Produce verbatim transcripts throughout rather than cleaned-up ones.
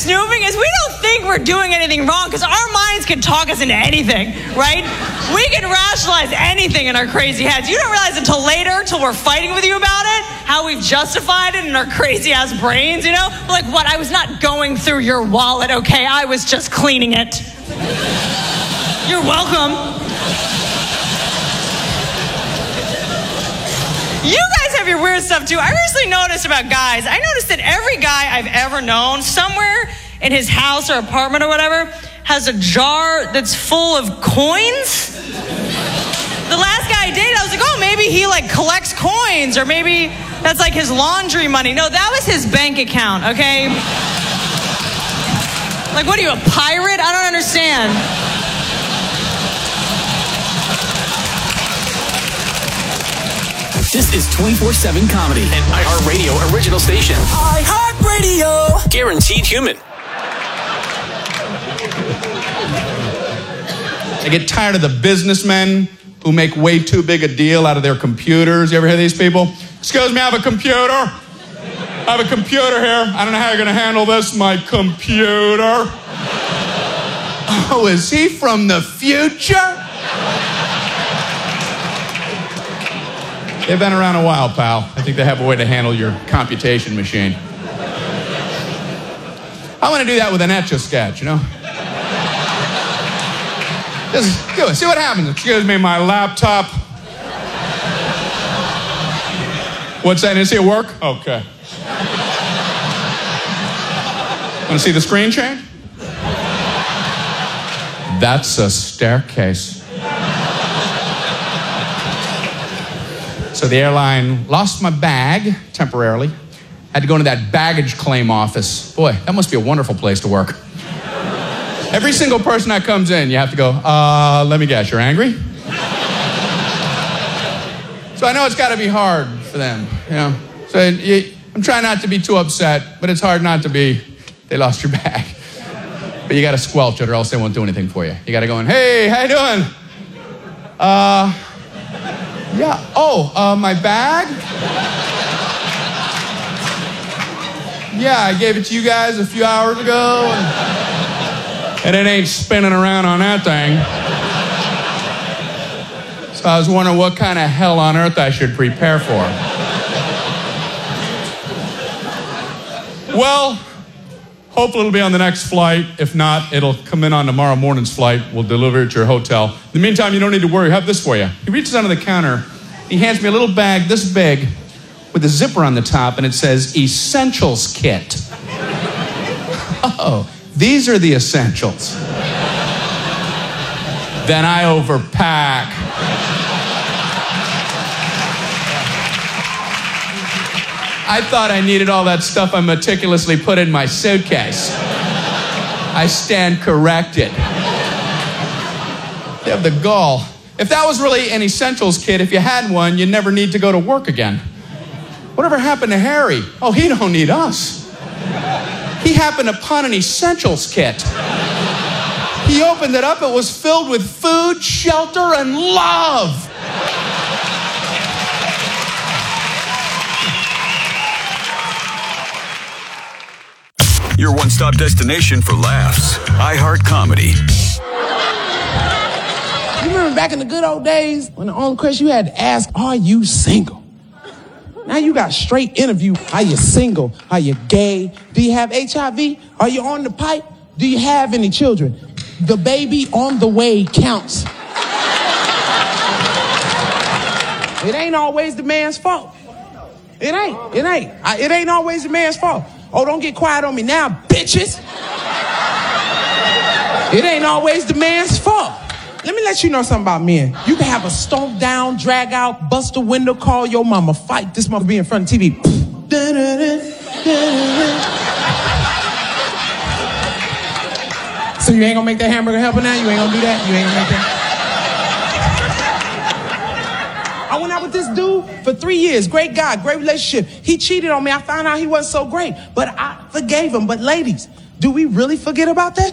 snooping is we don't think we're doing anything wrong because our minds can talk us into anything, right? We can rationalize anything in our crazy heads. You don't realize until later, until we're fighting with you about it, how we've justified it in our crazy-ass brains, you know? Like, what? I was not going through your wallet, okay? I was just cleaning it. You're welcome. You guys have your weird stuff, too. I recently noticed about guys, I noticed that every guy I've ever known, somewhere in his house or apartment or whatever, has a jar that's full of coins. The last guy I dated, I was like, oh, maybe he, like, collects coins, or maybe that's, like, his laundry money. No, that was his bank account, okay? Like, what are you, a pirate? I don't understand. This is twenty-four seven Comedy, an iHeartRadio original station. iHeartRadio. Guaranteed human. I get tired of the businessmen who make way too big a deal out of their computers. You ever hear these people? Excuse me, I have a computer. I have a computer here. I don't know how you're going to handle this, my computer. Oh, is he from the future? They've been around a while, pal. I think they have a way to handle your computation machine. I want to do that with an Etch-a-Sketch, you know? Just do it. See what happens. Excuse me, my laptop. What's that? Did you see it work? Okay. Want to see the screen change? That's a staircase. So the airline lost my bag temporarily. Had to go into that baggage claim office. Boy, that must be a wonderful place to work. Every single person that comes in, you have to go, uh, let me guess, you're angry? So I know it's got to be hard for them, you know. So you, I'm trying not to be too upset, but it's hard not to be, they lost your bag. But you got to squelch it or else they won't do anything for you. You got to go in, hey, how you doing? Uh... Yeah. Oh, uh, my bag? Yeah, I gave it to you guys a few hours ago. And, and it ain't spinning around on that thing. So I was wondering what kind of hell on earth I should prepare for. Well, hopefully it'll be on the next flight. If not, it'll come in on tomorrow morning's flight. We'll deliver it to your hotel. In the meantime, you don't need to worry. I have this for you. He reaches under the counter. He hands me a little bag this big with a zipper on the top, and it says Essentials Kit. Oh, these are the essentials. Then I overpack. I thought I needed all that stuff I meticulously put in my suitcase. I stand corrected. They have the gall. If that was really an essentials kit, if you had one, you'd never need to go to work again. Whatever happened to Harry? Oh, he don't need us. He happened upon an essentials kit. He opened it up. It was filled with food, shelter, and love. Your one-stop destination for laughs. iHeart Comedy. You remember back in the good old days when the only question you had to ask, are you single? Now you got straight interview. Are you single? Are you gay? Do you have H I V? Are you on the pipe? Do you have any children? The baby on the way counts. It ain't always the man's fault. It ain't. It ain't. I, it ain't always the man's fault. Oh, don't get quiet on me now, bitches. It ain't always the man's fault. Let me let you know something about men. You can have a stomp down, drag out, bust a window, call your mama, fight this mother be in front of T V. So you ain't gonna make that hamburger helper now? You ain't gonna do that? You ain't gonna make that? I went out with this dude for three years. Great guy, great relationship. He cheated on me. I found out he wasn't so great, but I forgave him. But ladies, do we really forget about that?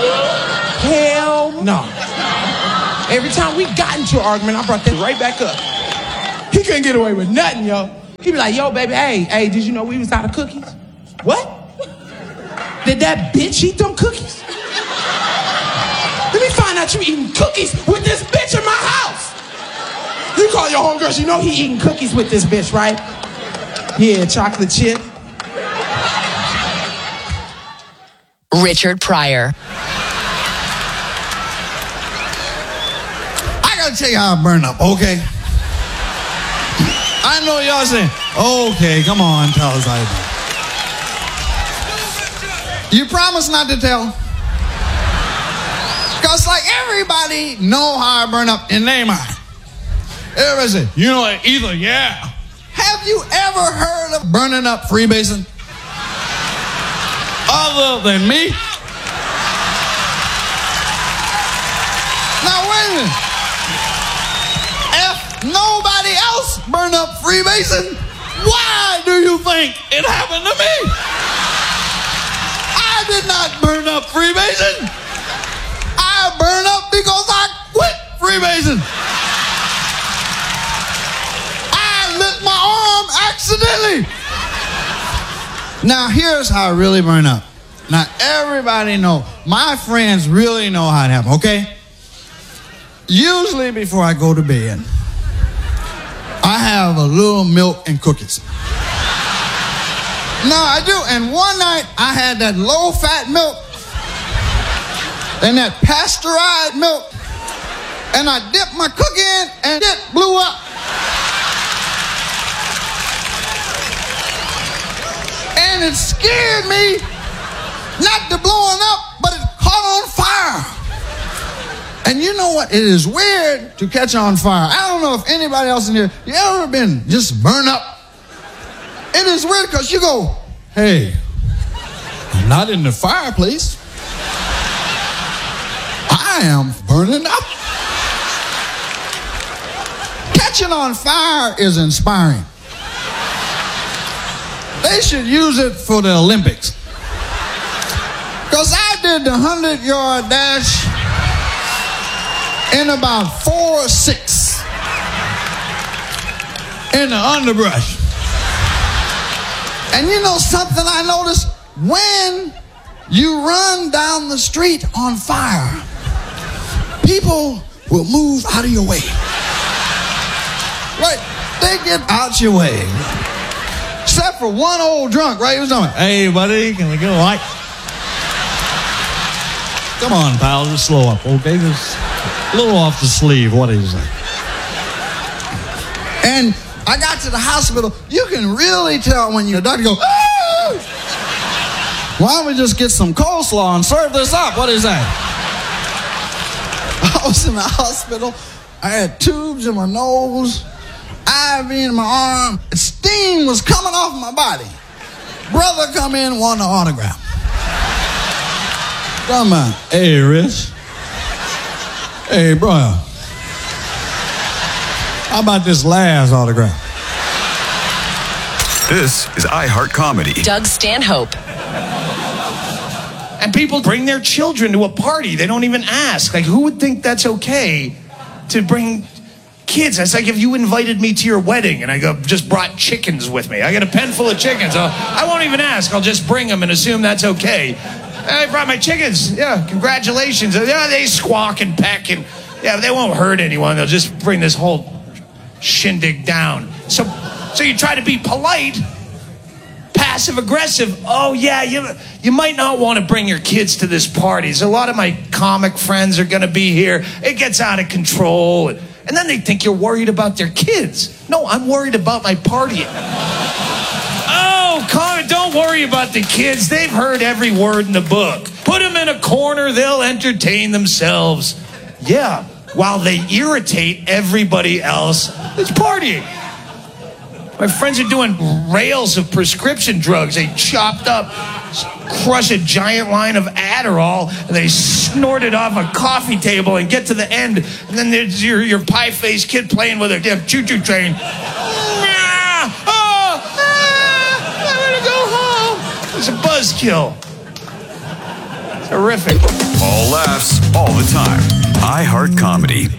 Hell no. Every time we got into an argument, I brought that right back up. He couldn't get away with nothing, yo. He'd be like, yo, baby, hey, hey, did you know we was out of cookies? What? Did that bitch eat them cookies? Let me find out you eating cookies with this bitch in my house. You call your homegirls, you know he eating cookies with this bitch, right? Yeah, chocolate chip. Richard Pryor. I gotta tell you how I burn up, okay? I know y'all saying, okay, come on, tell us how you do. You promise not to tell? Because like everybody know how I burn up in their mind. Everybody say, you know what, either, yeah. Have you ever heard of burning up freebasing? Other than me? Now wait a minute. If nobody else burned up freebasing, why do you think it happened to me? I did not burn up freebasing. I burned up because I quit freebasing. I lit my arm accidentally. Now here's how I really burn up. Now everybody know, my friends really know how it happened, okay? Usually before I go to bed, I have a little milk and cookies. No, I do. And one night I had that low-fat milk and that pasteurized milk, and I dipped my cookie in and it blew up. And it scared me, not to blowing up, but it caught on fire. And you know what? It is weird to catch on fire. I don't know if anybody else in here, you ever been just burned up? It is weird because you go, hey, I'm not in the fireplace. I am burning up. Catching on fire is inspiring. They should use it for the Olympics. Because I did the hundred-yard dash in about four six in the underbrush. And you know something I noticed? When you run down the street on fire, people will move out of your way. Right? They get out your way. Except for one old drunk, right? He was talking, hey, buddy, can we get a light? Come on, pal, just slow up, okay? Just a little off the sleeve. What is it? And I got to the hospital. You can really tell when your doctor goes, ah! Why don't we just get some coleslaw and serve this up? What is that? I was in the hospital. I had tubes in my nose, I V in my arm. Steam was coming off my body. Brother come in, want an autograph. Come on. Hey, Rich. Hey, bro. How about this last autograph? This is iHeart Comedy. Doug Stanhope. And people bring their children to a party. They don't even ask. Like, who would think that's okay to bring kids? It's like if you invited me to your wedding and I go, just brought chickens with me. I got a pen full of chickens. I'll, I won't even ask. I'll just bring them and assume that's okay. I brought my chickens. Yeah, congratulations. Yeah, they squawk and peck and yeah, they won't hurt anyone. They'll just bring this whole shindig down. So, so you try to be polite, passive aggressive. Oh yeah, you you might not want to bring your kids to this party. So a lot of my comic friends are going to be here. It gets out of control, and, and then they think you're worried about their kids. No, I'm worried about my party. Oh, Connor, don't worry about the kids. They've heard every word in the book. Put them in a corner, they'll entertain themselves. Yeah, while they irritate everybody else that's partying. My friends are doing rails of prescription drugs. They chopped up, crush a giant line of Adderall, and they snort it off a coffee table and get to the end. And then there's your, your pie-faced kid playing with a damn choo-choo train. It's a buzzkill. Terrific. All laughs, all the time. iHeart Comedy.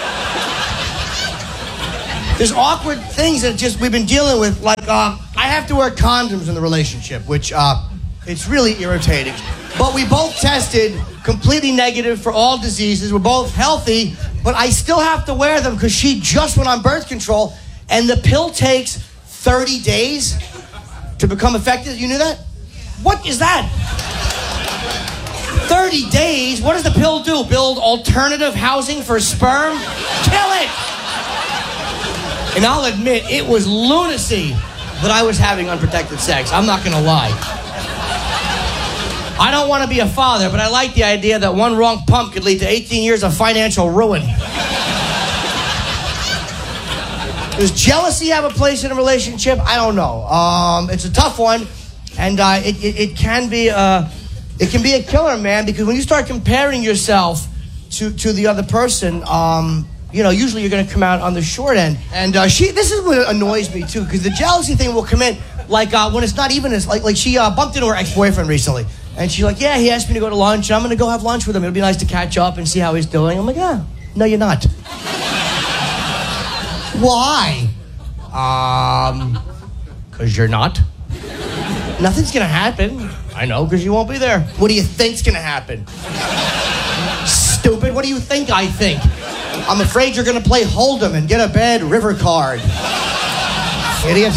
There's awkward things that just we've been dealing with, like uh, I have to wear condoms in the relationship, which uh, It's really irritating. But we both tested completely negative for all diseases. We're both healthy, but I still have to wear them because she just went on birth control, and the pill takes thirty days to become effective. You knew that? What is that? thirty days? What does the pill do? Build alternative housing for sperm? Kill it! And I'll admit, it was lunacy that I was having unprotected sex. I'm not gonna lie. I don't want to be a father, but I like the idea that one wrong pump could lead to eighteen years of financial ruin. Does jealousy have a place in a relationship? I don't know. Um, it's a tough one, and uh, it, it, it can be uh, it can be a killer, man. Because when you start comparing yourself to to the other person, um, you know, usually you're going to come out on the short end. And uh, she, this is what annoys me too, because the jealousy thing will come in like uh, when it's not even as like like she uh, bumped into her ex-boyfriend recently. And she's like, yeah, he asked me to go to lunch, and I'm going to go have lunch with him. It'll be nice to catch up and see how he's doing. I'm like, yeah, no, you're not. Why? Um, because you're not. Nothing's going to happen. I know, because you won't be there. What do you think's going to happen? Stupid, what do you think I think? I'm afraid you're going to play Hold'em and get a bad river card. Idiot.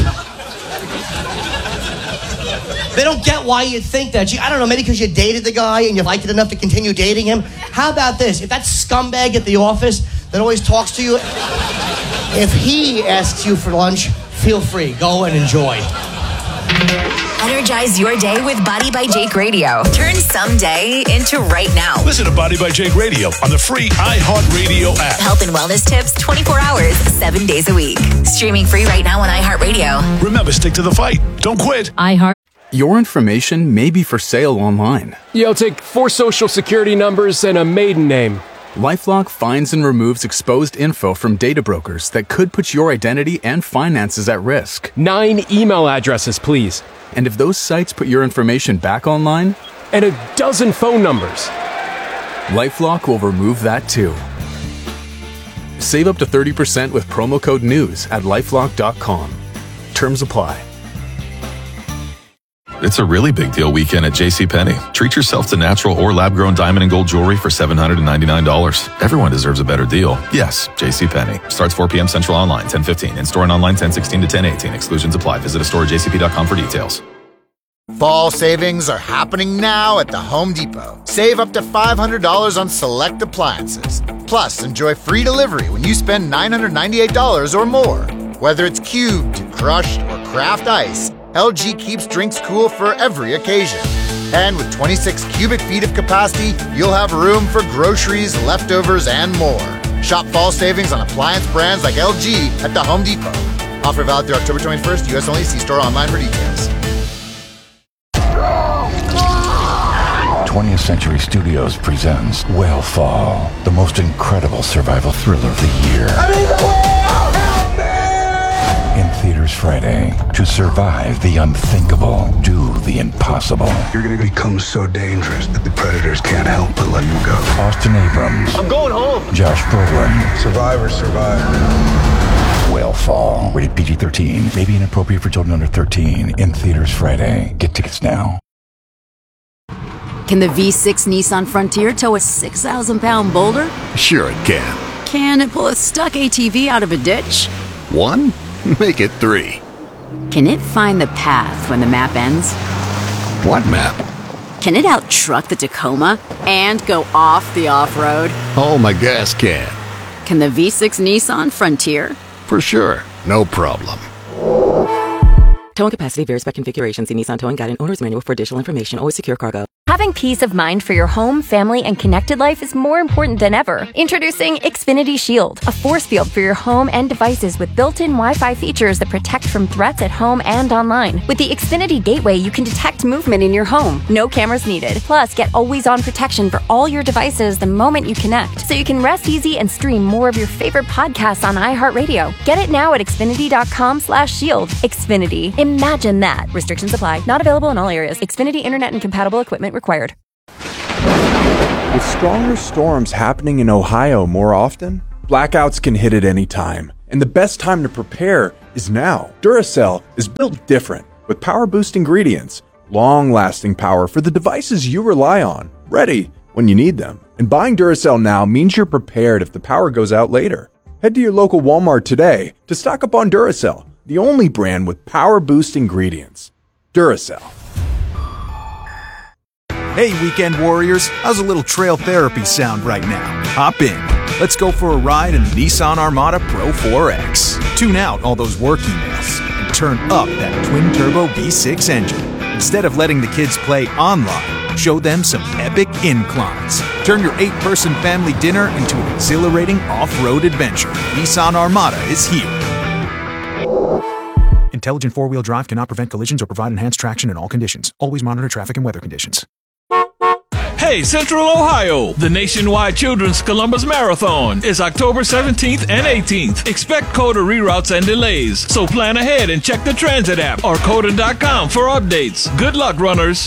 They don't get why you think that. I don't know, maybe because you dated the guy and you liked it enough to continue dating him. How about this? If that scumbag at the office that always talks to you, if he asks you for lunch, feel free. Go and enjoy. Energize your day with Body by Jake Radio. Turn someday into right now. Listen to Body by Jake Radio on the free iHeartRadio app. Health and wellness tips twenty-four hours, seven days a week. Streaming free right now on iHeartRadio. Remember, stick to the fight. Don't quit. iHeart. Your information may be for sale online. Yeah, I'll take four social security numbers and a maiden name. LifeLock finds and removes exposed info from data brokers that could put your identity and finances at risk. Nine email addresses, please. And if those sites put your information back online? And a dozen phone numbers. LifeLock will remove that too. Save up to thirty percent with promo code NEWS at LifeLock dot com. Terms apply. It's a really big deal weekend at JCPenney. Treat yourself to natural or lab-grown diamond and gold jewelry for seven hundred ninety-nine dollars. Everyone deserves a better deal. Yes, JCPenney. Starts four p.m. Central online, ten fifteen. In-store and online, ten sixteen to ten eighteen. Exclusions apply. Visit a store at j c p dot com for details. Fall savings are happening now at the Home Depot. Save up to five hundred dollars on select appliances. Plus, enjoy free delivery when you spend nine hundred ninety-eight dollars or more. Whether it's cubed, crushed, or craft ice, L G keeps drinks cool for every occasion. And with twenty-six cubic feet of capacity, you'll have room for groceries, leftovers, and more. Shop fall savings on appliance brands like L G at the Home Depot. Offer valid through October twenty-first, U S only. See store online for details. twentieth Century Studios presents Whale Fall, the most incredible survival thriller of the year. I'm in the whale! Help me! In theaters Friday. To survive the unthinkable, do the impossible. You're gonna become so dangerous that the predators can't help but let you go. Austin Abrams. I'm going home. Josh Brolin. Survivors survive. Whale Fall. Rated P G thirteen. May be inappropriate for children under thirteen. In theaters Friday. Get tickets now. Can the V six Nissan Frontier tow a six thousand pound boulder? Sure it can. Can it pull a stuck A T V out of a ditch? One? Make it three. Can it find the path when the map ends? What map? Can it out-truck the Tacoma and go off the off-road? Oh, my gas can. Can the V six Nissan Frontier? For sure. No problem. Towing capacity varies by configuration. See Nissan Towing Guide and Owner's Manual for additional information. Always secure cargo. Having peace of mind for your home, family, and connected life is more important than ever. Introducing Xfinity Shield, a force field for your home and devices with built-in Wi-Fi features that protect from threats at home and online. With the Xfinity Gateway, you can detect movement in your home. No cameras needed. Plus, get always-on protection for all your devices the moment you connect, so you can rest easy and stream more of your favorite podcasts on iHeartRadio. Get it now at Xfinity.com slash shield. Xfinity. Imagine that. Restrictions apply. Not available in all areas. Xfinity Internet and compatible equipment required. With stronger storms happening in Ohio more often, blackouts can hit at any time. And the best time to prepare is now. Duracell is built different with power boost ingredients, long-lasting power for the devices you rely on, ready when you need them. And buying Duracell now means you're prepared if the power goes out later. Head to your local Walmart today to stock up on Duracell, the only brand with power boost ingredients. Duracell. Hey, weekend warriors, how's a little trail therapy sound right now? Hop in. Let's go for a ride in the Nissan Armada Pro four X. Tune out all those work emails and turn up that twin-turbo V six engine. Instead of letting the kids play online, show them some epic inclines. Turn your eight-person family dinner into an exhilarating off-road adventure. Nissan Armada is here. Intelligent four-wheel drive cannot prevent collisions or provide enhanced traction in all conditions. Always monitor traffic and weather conditions. Hey, Central Ohio! The nationwide Children's Columbus Marathon is October seventeenth and eighteenth. Expect COTA reroutes and delays, so plan ahead and check the transit app or COTA dot com for updates. Good luck, runners!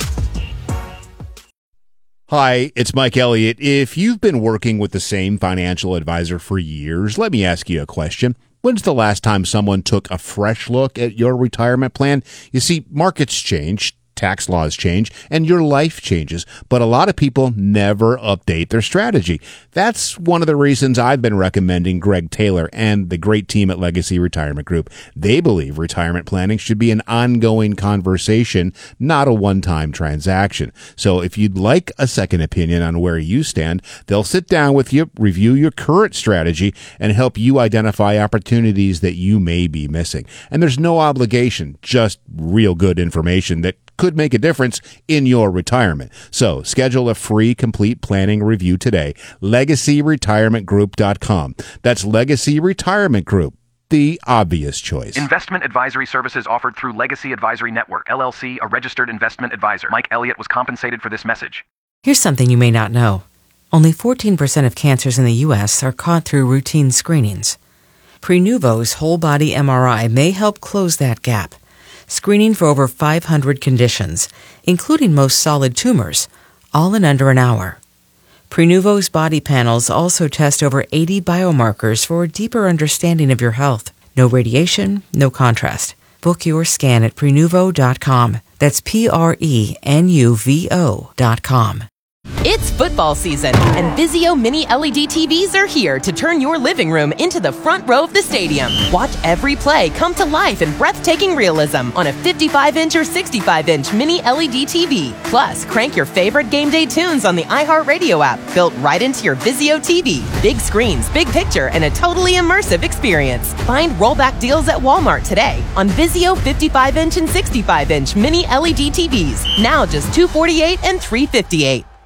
Hi, it's Mike Elliott. If you've been working with the same financial advisor for years, let me ask you a question. When's the last time someone took a fresh look at your retirement plan? You see, markets change, tax laws change, and your life changes, but a lot of people never update their strategy. That's one of the reasons I've been recommending Greg Taylor and the great team at Legacy Retirement Group. They believe retirement planning should be an ongoing conversation, not a one-time transaction. So if you'd like a second opinion on where you stand, they'll sit down with you, review your current strategy, and help you identify opportunities that you may be missing. And there's no obligation, just real good information that could make a difference in your retirement. So schedule a free complete planning review today. legacy retirement group dot com. That's Legacy Retirement Group, the obvious choice. Investment advisory services offered through Legacy Advisory Network, L L C, a registered investment advisor. Mike Elliott was compensated for this message. Here's something you may not know. Only fourteen percent of cancers in the U S are caught through routine screenings. Prenuvo's whole body M R I may help close that gap, screening for over five hundred conditions, including most solid tumors, all in under an hour. Prenuvo's body panels also test over eighty biomarkers for a deeper understanding of your health. No radiation, no contrast. Book your scan at prenuvo dot com. That's P R E N U V O dot com. It's football season, and Vizio Mini L E D T Vs are here to turn your living room into the front row of the stadium. Watch every play come to life in breathtaking realism on a fifty-five inch or sixty-five inch Mini L E D T V. Plus, crank your favorite game day tunes on the iHeartRadio app, built right into your Vizio T V. Big screens, big picture, and a totally immersive experience. Find rollback deals at Walmart today on Vizio fifty-five inch and sixty-five inch Mini L E D T Vs. Now just two hundred forty-eight dollars and three hundred fifty-eight dollars.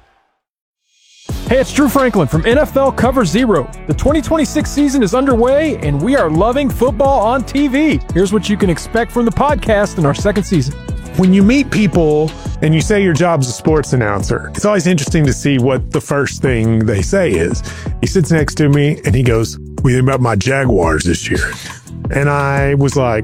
Hey, it's Drew Franklin from N F L Cover Zero. The twenty twenty-six season is underway, and we are loving football on T V. Here's what you can expect from the podcast in our second season. When you meet people and you say your job's a sports announcer, it's always interesting to see what the first thing they say is. He sits next to me and he goes, "What do you think about my Jaguars this year?" And I was like,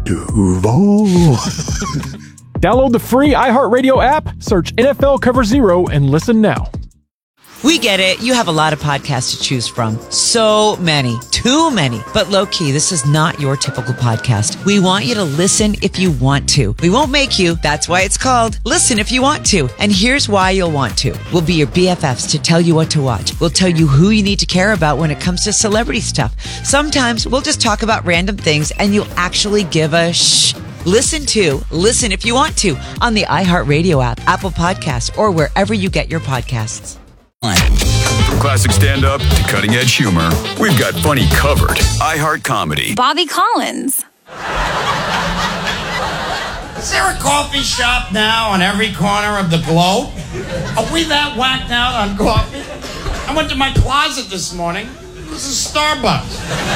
Duval. Download the free iHeartRadio app, search N F L Cover Zero, and listen now. We get it. You have a lot of podcasts to choose from. So many. Too many. But low-key, this is not your typical podcast. We want you to listen if you want to. We won't make you. That's why it's called Listen If You Want To. And here's why you'll want to. We'll be your B F Fs to tell you what to watch. We'll tell you who you need to care about when it comes to celebrity stuff. Sometimes we'll just talk about random things and you'll actually give a shh. Listen to Listen If You Want To on the iHeartRadio app, Apple Podcasts, or wherever you get your podcasts. From classic stand-up to cutting-edge humor, we've got funny covered. iHeart Comedy. Bobby Collins. Is there a coffee shop now on every corner of the globe? Are we that whacked out on coffee? I went to my closet this morning. It was a Starbucks.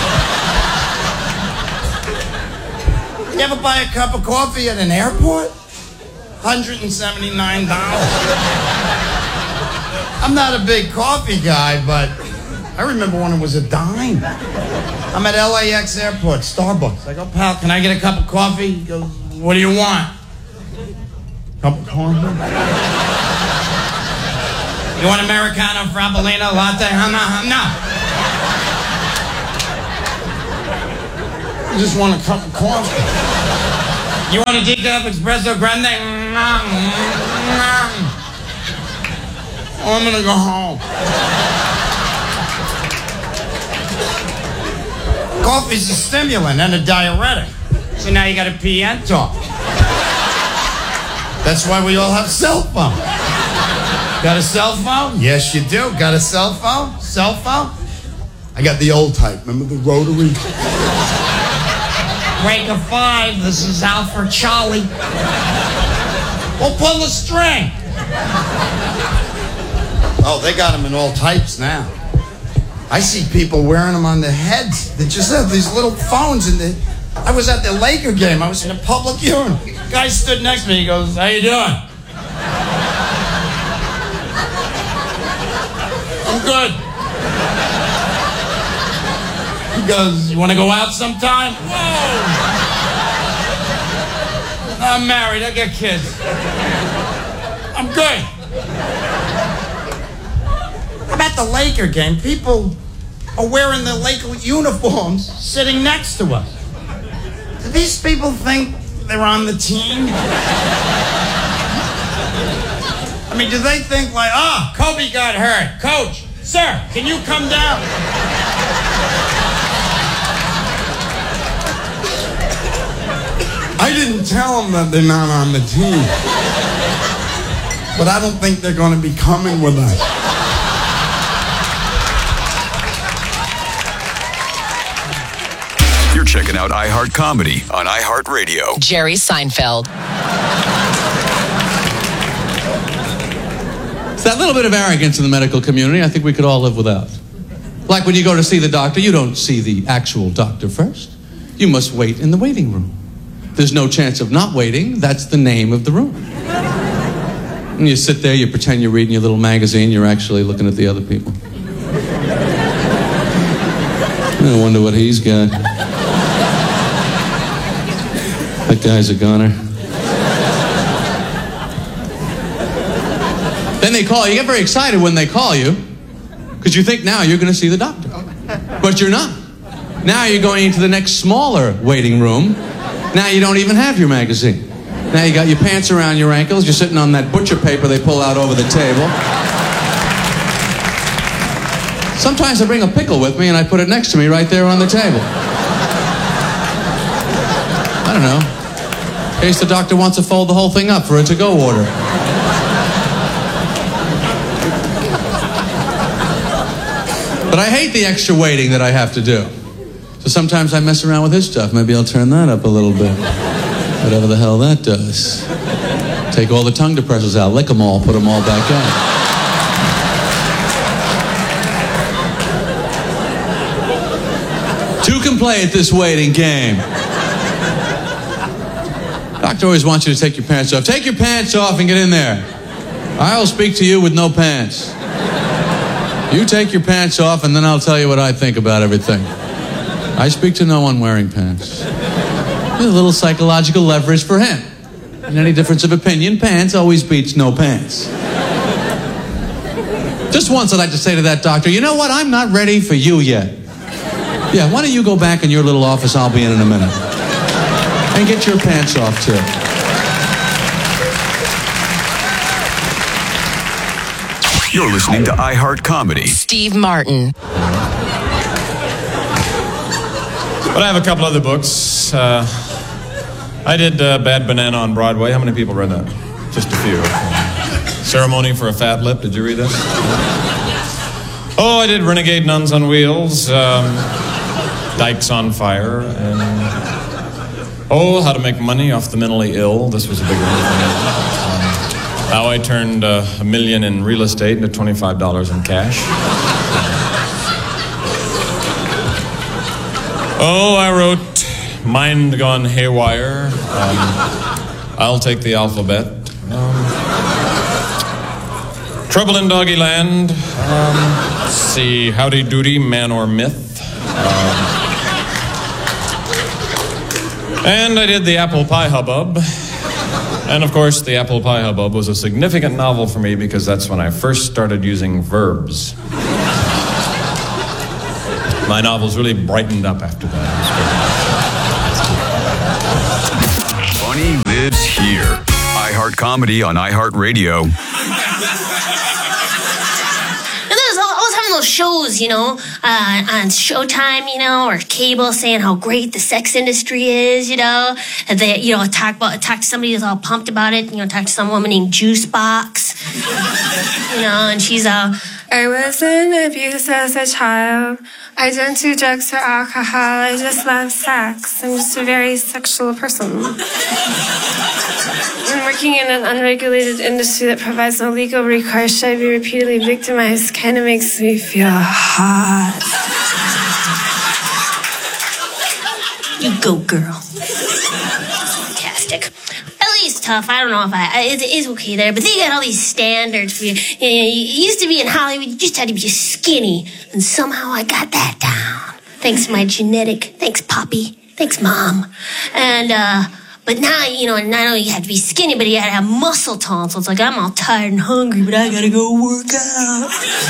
You ever buy a cup of coffee at an airport? one hundred seventy-nine dollars. I'm not a big coffee guy, but I remember when it was a dime. I'm at L A X airport, Starbucks. I go, pal, can I get a cup of coffee? He goes, what do you want? Cup of coffee? You want Americano, Frappuccino, latte? No, no. I just want a cup of coffee. You want a decaf espresso grande? Oh, I'm gonna go home. Coffee's a stimulant and a diuretic. So now you gotta pee and talk. That's why we all have cell phones. Got a cell phone? Yes, you do. Got a cell phone? Cell phone? I got the old type. Remember the rotary? Break a five. This is Alfred Charlie. Well, pull the string. Oh, they got them in all types now. I see people wearing them on their heads. They just have these little phones in the... I was at the Laker game. I was in a public urinal. Guy stood next to me. He goes, how you doing? I'm good. He goes, you want to go out sometime? Whoa! I'm married. I got kids. I'm good. I'm at the Laker game. People are wearing the Laker uniforms sitting next to us. Do these people think they're on the team? I mean, do they think like, oh, Kobe got hurt. Coach, sir, can you come down? I didn't tell them that they're not on the team. But I don't think they're going to be coming with us. You're checking out iHeart Comedy on iHeartRadio. Jerry Seinfeld. It's that little bit of arrogance in the medical community I think we could all live without. Like when you go to see the doctor, you don't see the actual doctor first. You must wait in the waiting room. There's no chance of not waiting. That's the name of the room. And you sit there, you pretend you're reading your little magazine, you're actually looking at the other people. I wonder what he's got. That guy's a goner. Then they call you. You get very excited when they call you because you think now you're going to see the doctor. But you're not. Now you're going into the next smaller waiting room. Now you don't even have your magazine. Now you got your pants around your ankles. You're sitting on that butcher paper they pull out over the table. Sometimes I bring a pickle with me and I put it next to me right there on the table. I don't know. In case the doctor wants to fold the whole thing up for a to-go order. But I hate the extra waiting that I have to do. So sometimes I mess around with his stuff. Maybe I'll turn that up a little bit. Whatever the hell that does. Take all the tongue depressors out, lick them all, put them all back in. Two can play at this waiting game. Doctor always wants you to take your pants off. Take your pants off and get in there. I'll speak to you with no pants. You take your pants off and then I'll tell you what I think about everything. I speak to no one wearing pants. There's a little psychological leverage for him. In any difference of opinion, pants always beats no pants. Just once I'd like to say to that doctor, you know what, I'm not ready for you yet. Yeah, why don't you go back in your little office, I'll be in in a minute. And get your pants off, too. You're listening to iHeart Comedy. Steve Martin. But I have a couple other books. Uh, I did uh, Bad Banana on Broadway. How many people read that? Just a few. Ceremony for a Fat Lip. Did you read that? Oh, I did Renegade Nuns on Wheels. Um, Dykes on Fire. And oh, How to Make Money Off the Mentally Ill. This was a big one for me. Um, how I turned uh, a million in real estate into twenty-five dollars in cash. Oh, I wrote Mind Gone Haywire. Um, I'll Take the Alphabet. Um, Trouble in Doggy Land. Um, let's see, Howdy Doody, Man or Myth. Um, and I did The Apple Pie Hubbub. And of course, The Apple Pie Hubbub was a significant novel for me because that's when I first started using verbs. My novels really brightened up after that. Funny lives here. iHeart Comedy on iHeartRadio. There's always having those shows, you know, uh, on Showtime, you know, or cable, saying how great the sex industry is, you know. And they, you know, talk about talk to somebody who's all pumped about it. You know, talk to some woman named Juice Box, you know, and she's all. I wasn't abused as a child. I don't do drugs or alcohol. I just love sex. I'm just a very sexual person. And working in an unregulated industry that provides no legal recourse, should I be repeatedly victimized, kind of makes me feel hot. You go, girl. Fantastic. It's tough. I don't know if I, it is okay there, but they got all these standards for you. You know, you used to be in Hollywood, you just had to be skinny, and somehow I got that down. Thanks to my genetic. Thanks, Poppy. Thanks, Mom. And, uh, but now, you know, not only you have to be skinny, but you had to have muscle tone. So it's like, I'm all tired and hungry, but I gotta go work out.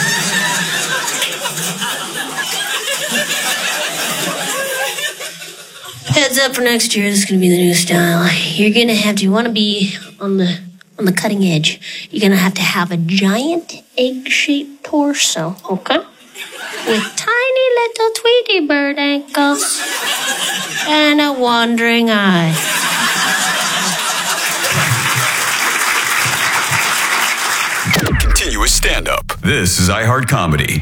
Heads up for next year, this is gonna be the new style. You're gonna have to, you wanna be on the on the cutting edge. You're gonna have to have a giant egg-shaped torso, okay? With tiny little Tweety Bird ankles and a wandering eye. Continuous stand-up. This is iHeart Comedy.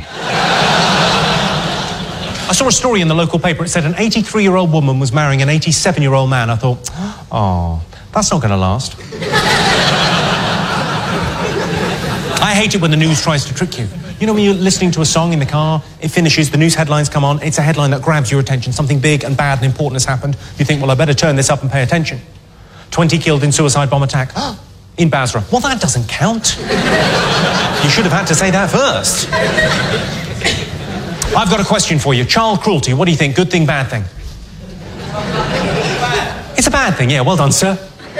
I saw a story in the local paper. It said an eighty-three-year-old woman was marrying an eighty-seven-year-old man. I thought, oh, that's not going to last. I hate it when the news tries to trick you. You know when you're listening to a song in the car, it finishes, the news headlines come on, it's a headline that grabs your attention, something big and bad and important has happened. You think, well, I better turn this up and pay attention. twenty killed in suicide bomb attack in Basra. Well, that doesn't count. You should have had to say that first. I've got a question for you. Child cruelty, what do you think? Good thing, bad thing? It's a bad thing, yeah, well done, sir.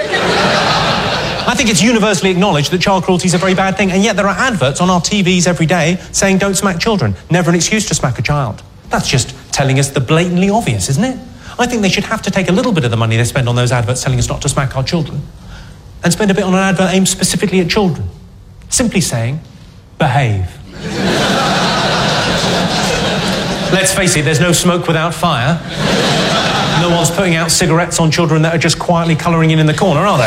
I think it's universally acknowledged that child cruelty is a very bad thing, and yet there are adverts on our T Vs every day saying don't smack children. Never an excuse to smack a child. That's just telling us the blatantly obvious, isn't it? I think they should have to take a little bit of the money they spend on those adverts telling us not to smack our children and spend a bit on an advert aimed specifically at children. Simply saying, behave. Let's face it, there's no smoke without fire. No one's putting out cigarettes on children that are just quietly colouring in in the corner, are they?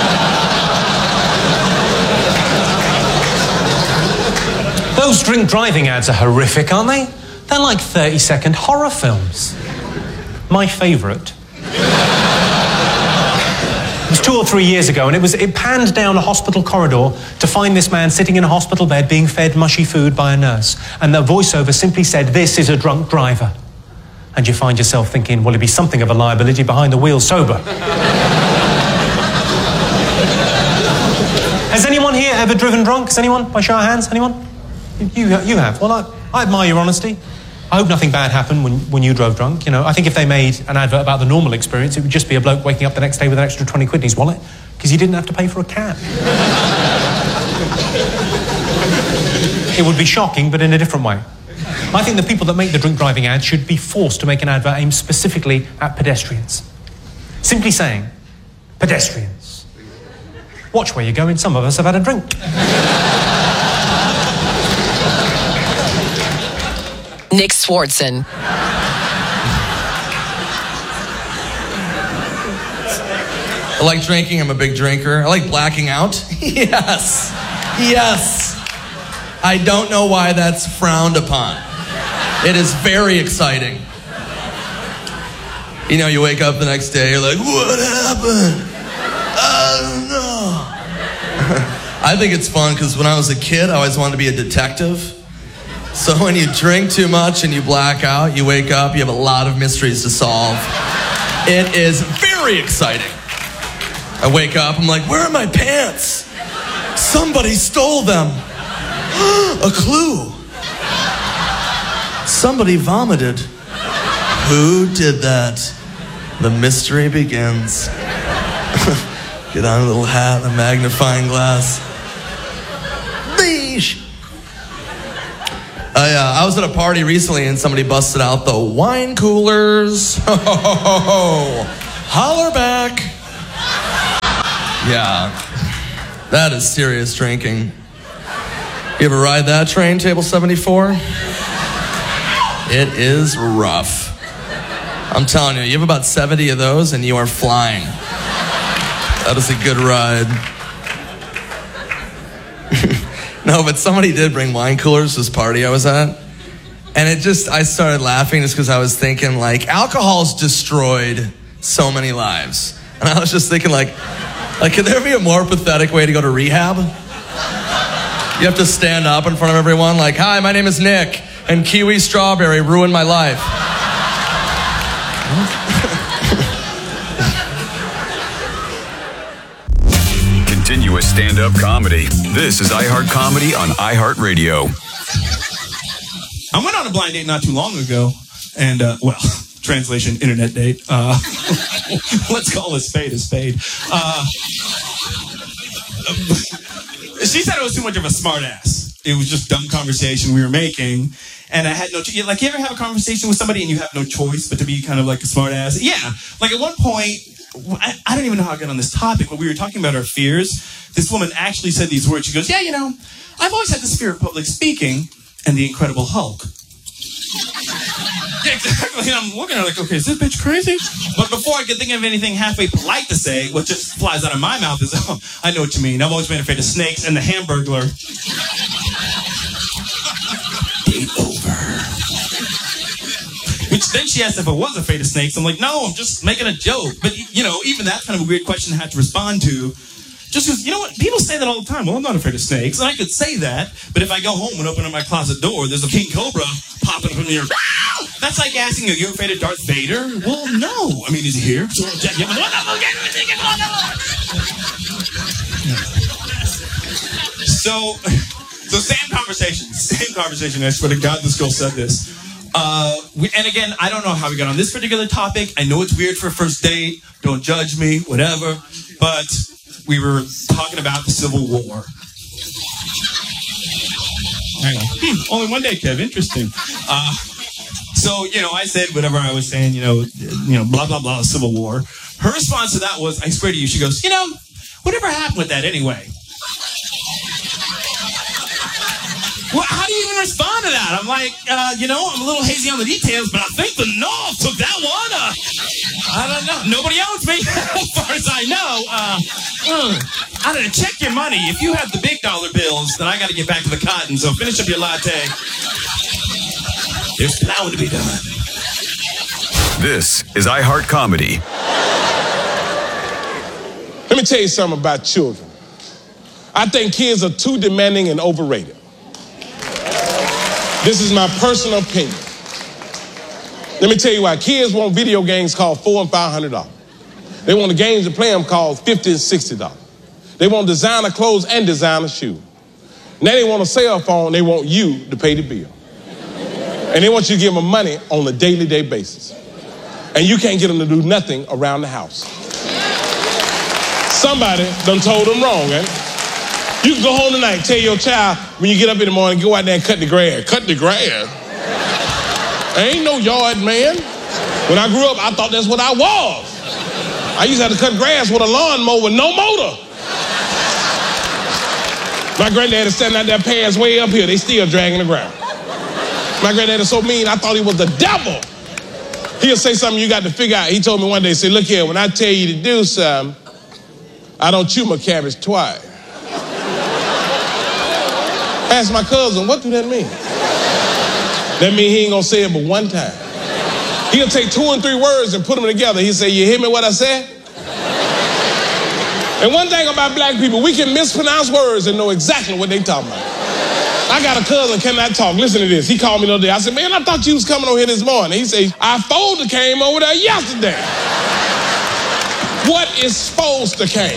Those drink driving ads are horrific, aren't they? They're like thirty-second horror films. My favourite. It was two or three years ago, and it was it panned down a hospital corridor to find this man sitting in a hospital bed being fed mushy food by a nurse. And the voiceover simply said, "This is a drunk driver." And you find yourself thinking, well, he'd be something of a liability behind the wheel sober. Has anyone here ever driven drunk? Has anyone? By show of hands, anyone? You, you have. Well, I, I admire your honesty. I hope nothing bad happened when, when you drove drunk. You know, I think if they made an advert about the normal experience, it would just be a bloke waking up the next day with an extra twenty quid in his wallet because he didn't have to pay for a cab. It would be shocking, but in a different way. I think the people that make the drink driving ads should be forced to make an advert aimed specifically at pedestrians. Simply saying, pedestrians, watch where you're going, some of us have had a drink. Nick Swartzen. I like drinking, I'm a big drinker. I like blacking out. Yes, yes. I don't know why that's frowned upon. It is very exciting. You know, you wake up the next day, you're like, what happened? I don't know. I think it's fun because when I was a kid, I always wanted to be a detective. So when you drink too much and you black out, you wake up, you have a lot of mysteries to solve. It is very exciting. I wake up, I'm like, where are my pants? Somebody stole them. A clue. Somebody vomited. Who did that? The mystery begins. Get on a little hat, a magnifying glass. Beesh. I, uh, I was at a party recently and somebody busted out the wine coolers. Ho, ho, ho, ho. Holler back. Yeah. That is serious drinking. You ever ride that train, table seventy-four? It is rough. I'm telling you, you have about seventy of those and you are flying. That is a good ride. No, but somebody did bring wine coolers to this party I was at. And it just, I started laughing just because I was thinking, like, alcohol's destroyed so many lives. And I was just thinking, like, like, could there be a more pathetic way to go to rehab? You have to stand up in front of everyone like, hi, my name is Nick, and kiwi strawberry ruined my life. Continuous stand-up comedy. This is iHeart Comedy on iHeartRadio. I went on a blind date not too long ago, and, uh, well, translation, internet date. Uh, let's call a spade a spade. Uh, she said it was too much of a smart ass. It was just dumb conversation we were making, and I had no choice. Like, you ever have a conversation with somebody and you have no choice but to be kind of like a smart ass? Yeah. Like, at one point, I, I don't even know how I got on this topic, but we were talking about our fears. This woman actually said these words. She goes, yeah, you know, I've always had this fear of public speaking and the Incredible Hulk. Yeah, exactly. And I'm looking at her like, okay, is this bitch crazy? But before I could think of anything halfway polite to say, what just flies out of my mouth is, oh, I know what you mean. I've always been afraid of snakes and the Hamburglar. Date over. Which then she asked if I was afraid of snakes. I'm like, no, I'm just making a joke. But, you know, even that's kind of a weird question I had to respond to. Just because, you know what, people say that all the time. Well, I'm not afraid of snakes. And I could say that, but if I go home and open up my closet door, there's a king cobra popping from here. That's like asking, are you afraid of Darth Vader? Well, no. I mean, is he here? So, so same conversation. Same conversation. I swear to God, this girl said this. Uh, we, and again, I don't know how we got on this particular topic. I know it's weird for a first date. Don't judge me, whatever. But we were talking about the Civil War. Hang on. Hmm, only one day, Kev. Interesting. Uh, so, you know, I said whatever I was saying, you know, you know, blah, blah, blah, Civil War. Her response to that was, I swear to you, she goes, you know, whatever happened with that anyway? Well, how do you even respond to that? I'm like, uh, you know, I'm a little hazy on the details, but I think the North took that one. Uh, I don't know. Nobody owns me, as far as I know. Uh, uh, I don't know. Check your money. If you have the big dollar bills, then I got to get back to the cotton. So finish up your latte. There's plowing to be done. This is iHeart Comedy. Let me tell you something about children. I think kids are too demanding and overrated. This is my personal opinion. Let me tell you why. Kids want video games called four and five hundred dollars. They want the games to play them called fifty and sixty dollars. They want designer clothes and designer shoes. Now they want a cell phone. They want you to pay the bill, and they want you to give them money on a daily day basis. And you can't get them to do nothing around the house. Somebody done told them wrong, eh? You can go home tonight, tell your child when you get up in the morning, go out there and cut the grass. Cut the grass? I ain't no yard man. When I grew up, I thought that's what I was. I used to have to cut grass with a lawnmower with no motor. My granddad is standing out there, pants way up here. They still dragging the ground. My granddad is so mean, I thought he was the devil. He'll say something you got to figure out. He told me one day, say, look here, when I tell you to do something, I don't chew my cabbage twice. Ask my cousin, what do that mean? That mean he ain't gonna say it but one time. He'll take two and three words and put them together. He'll say, you hear me what I said? And one thing about black people, we can mispronounce words and know exactly what they talking about. I got a cousin cannot talk. Listen to this. He called me the other day. I said, man, I thought you was coming over here this morning. He said, our folder came over there yesterday. What is supposed to came?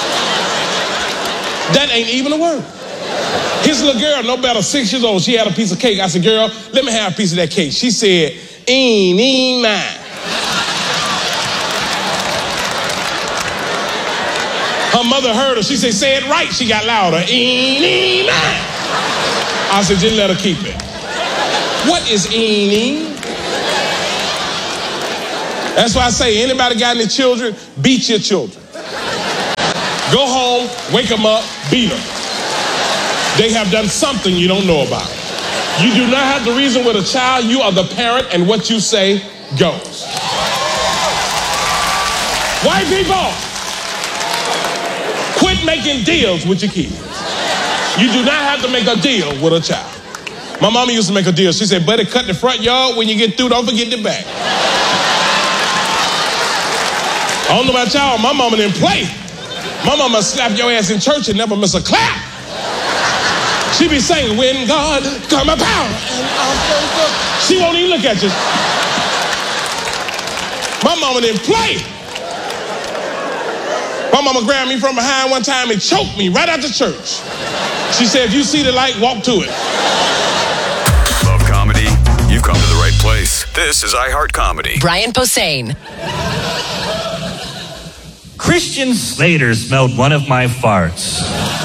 That ain't even a word. His little girl, no better, six years old, she had a piece of cake. I said, girl, let me have a piece of that cake. She said, een, een, mine. Her mother heard her. She said, say it right. She got louder. Een, een, mine. I said, just let her keep it. What is een, een? That's why I say, anybody got any children, beat your children. Go home home, wake them up, beat them. They have done something you don't know about. You do not have to reason with a child. You are the parent, and what you say goes. White people, quit making deals with your kids. You do not have to make a deal with a child. My mama used to make a deal. She said, buddy, cut the front yard. When you get through, don't forget the back. I don't know about y'all. My mama didn't play. My mama slapped your ass in church and never miss a clap. She be saying, when God come about. She won't even look at you. My mama didn't play. My mama grabbed me from behind one time and choked me right out the church. She said, if you see the light, walk to it. Love comedy? You've come to the right place. This is iHeart Comedy. Brian Posehn. Christian Slater smelled one of my farts.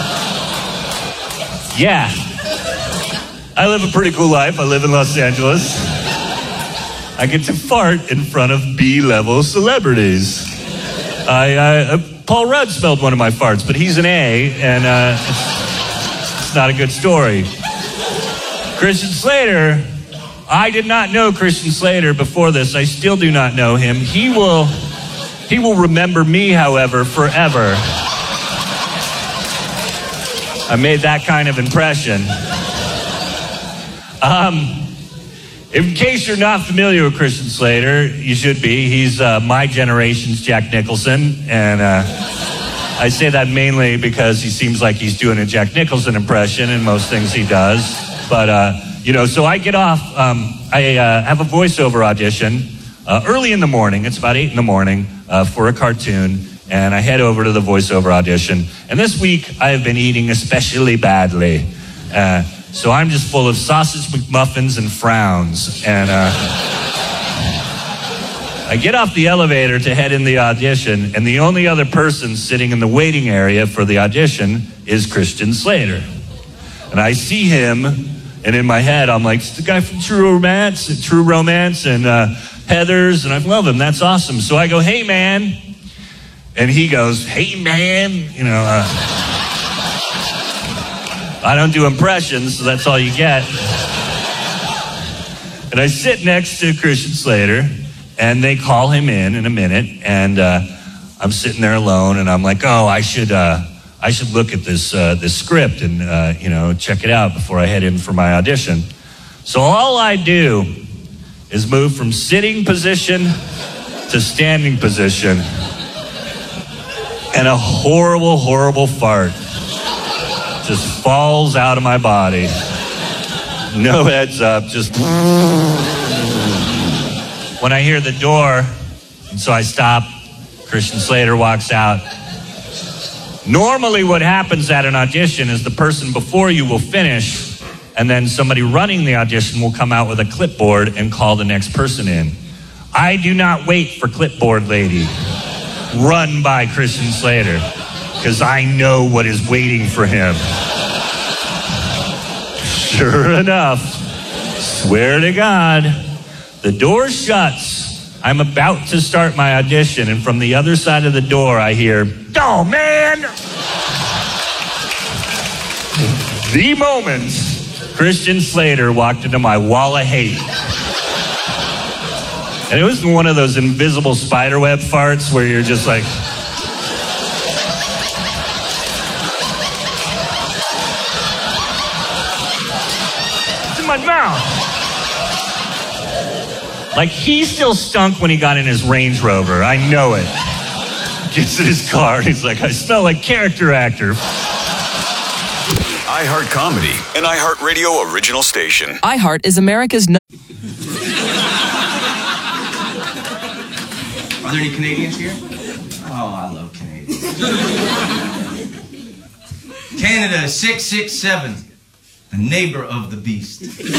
Yeah. I live a pretty cool life. I live in Los Angeles. I get to fart in front of B-level celebrities. I, uh, Paul Rudd smelled one of my farts, but he's an A, and uh, it's, it's not a good story. Christian Slater, I did not know Christian Slater before this. I still do not know him. He will, he will remember me, however, forever. I made that kind of impression. Um, in case you're not familiar with Christian Slater, you should be. He's uh, my generation's Jack Nicholson, and uh, I say that mainly because he seems like he's doing a Jack Nicholson impression in most things he does. But, uh, you know, so I get off, um, I uh, have a voiceover audition uh, early in the morning. It's about eight in the morning uh, for a cartoon. And I head over to the voiceover audition. And this week, I have been eating especially badly. Uh, so I'm just full of sausage McMuffins and frowns. And uh, I get off the elevator to head in the audition, and the only other person sitting in the waiting area for the audition is Christian Slater. And I see him, and in my head, I'm like, it's the guy from True Romance, and True Romance, and uh, Heathers, and I love him. That's awesome. So I go, hey, man. And he goes, hey, man, you know, uh, I don't do impressions, so that's all you get. And I sit next to Christian Slater, and they call him in in a minute, and uh, I'm sitting there alone, and I'm like, oh, I should uh, I should look at this uh, this script and, uh, you know, check it out before I head in for my audition. So all I do is move from sitting position to standing position. And a horrible, horrible fart just falls out of my body. No heads up, just... When I hear the door, and so I stop, Christian Slater walks out. Normally what happens at an audition is the person before you will finish, and then somebody running the audition will come out with a clipboard and call the next person in. I do not wait for clipboard lady. Run by Christian Slater, because I know what is waiting for him. Sure enough, swear to God, the door shuts. I'm about to start my audition, and from the other side of the door, I hear, oh, man! The moment Christian Slater walked into my wall of hate. And it was one of those invisible spiderweb farts where you're just like... It's in my mouth. Like, he still stunk when he got in his Range Rover. I know it. Gets in his car and he's like, I smell like character actor. iHeart Comedy, an iHeart Radio original station. iHeart is America's... No- Are there any Canadians here? Oh, I love Canadians. Canada six six seven, the neighbor of the beast.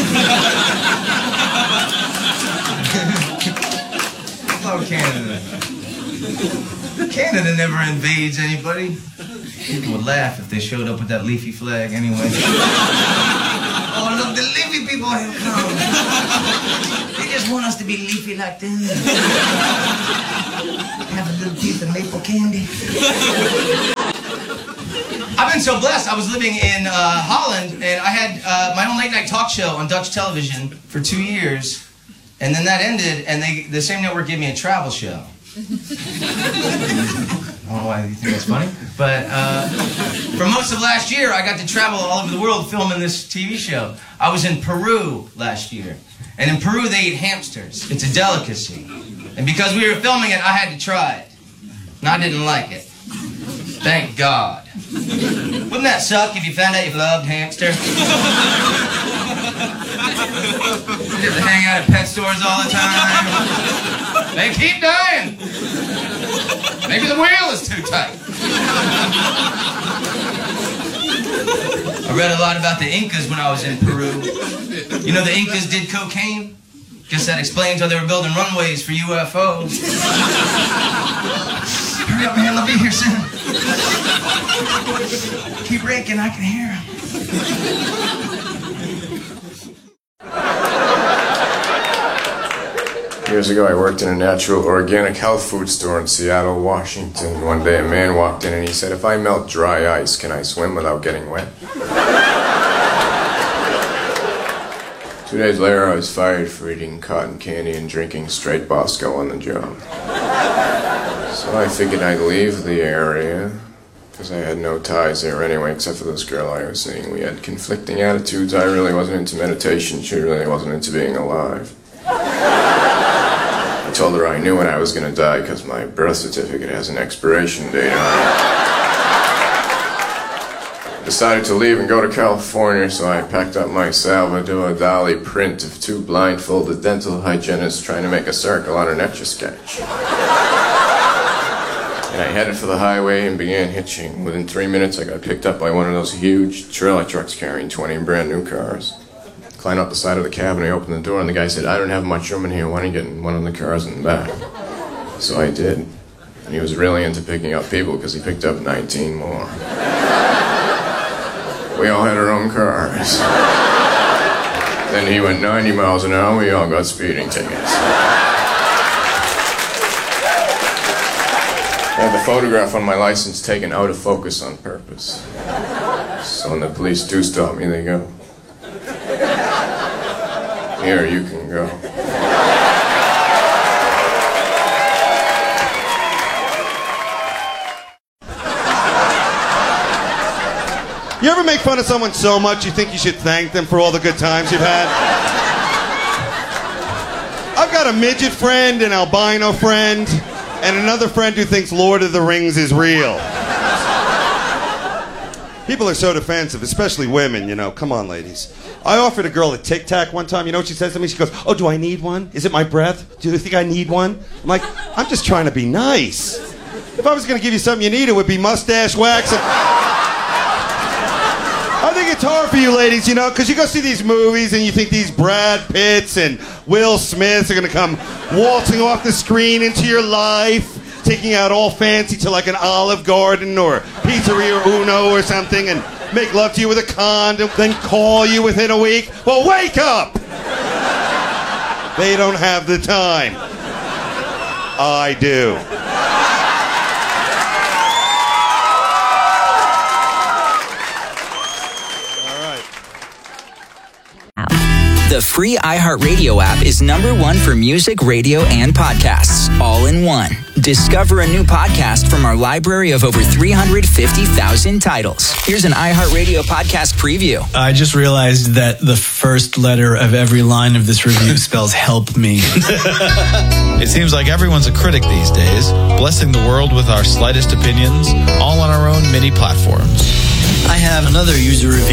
Love Canada. Canada never invades anybody. People would laugh if they showed up with that leafy flag anyway. Oh, look, the leafy people have come. They just want us to be leafy like them. Have a little piece of maple candy. I've been so blessed. I was living in uh, Holland, and I had uh, my own late-night talk show on Dutch television for two years, and then that ended, and they, the same network gave me a travel show. I don't know why you think that's funny, but uh, for most of last year, I got to travel all over the world filming this T V show. I was in Peru last year, and in Peru they eat hamsters. It's a delicacy, and because we were filming it, I had to try it, and I didn't like it. Thank God. Wouldn't that suck if you found out you loved hamster? You have to hang out at pet stores all the time. They keep dying. Maybe the wheel is too tight. I read a lot about the Incas when I was in Peru. You know the Incas did cocaine? Guess that explains why they were building runways for U F Os. Hurry up, man. They'll be here soon. Keep raking. I can hear them. Years ago, I worked in a natural organic health food store in Seattle, Washington. One day, a man walked in and he said, "If I melt dry ice, can I swim without getting wet?" Two days later, I was fired for eating cotton candy and drinking straight Bosco on the job. So I figured I'd leave the area, because I had no ties there anyway, except for this girl I was seeing. We had conflicting attitudes. I really wasn't into meditation. She really wasn't into being alive. I told her I knew when I was going to die because my birth certificate has an expiration date on it. Decided to leave and go to California, so I packed up my Salvador Dali print of two blindfolded dental hygienists trying to make a circle on an Etch-a-Sketch. And I headed for the highway and began hitching. Within three minutes, I got picked up by one of those huge trailer trucks carrying twenty brand new cars. Climbed up the side of the cab and I opened the door and the guy said, "I don't have much room in here, why don't you get in one of the cars in the back?" So I did. And he was really into picking up people because he picked up nineteen more. We all had our own cars. Then he went ninety miles an hour, we all got speeding tickets. I had the photograph on my license taken out of focus on purpose. So when the police do stop me, they go, "Here, you can go." You ever make fun of someone so much you think you should thank them for all the good times you've had? I've got a midget friend, an albino friend, and another friend who thinks Lord of the Rings is real. People are so defensive, especially women, you know. Come on, ladies. I offered a girl a Tic Tac one time. You know what she says to me? She goes, "Oh, do I need one? Is it my breath? Do you think I need one?" I'm like, "I'm just trying to be nice. If I was going to give you something you need, it would be mustache wax and..." I think it's hard for you ladies, you know, because you go see these movies and you think these Brad Pitts and Will Smiths are going to come waltzing off the screen into your life, taking out all fancy to like an Olive Garden or Pizzeria Uno or something and make love to you with a condom, then call you within a week. Well, wake up! They don't have the time. I do. The free iHeartRadio app is number one for music, radio, and podcasts, all in one. Discover a new podcast from our library of over three hundred fifty thousand titles. Here's an iHeartRadio podcast preview. I just realized that the first letter of every line of this review spells "help me." It seems like everyone's a critic these days, blessing the world with our slightest opinions, all on our own mini platforms. I have another user review